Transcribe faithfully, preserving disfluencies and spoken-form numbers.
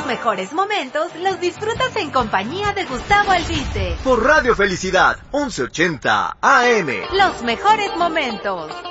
mejores momentos los disfrutas en compañía de Gustavo Albite. Por Radio Felicidad, once ochenta A M. Los mejores momentos.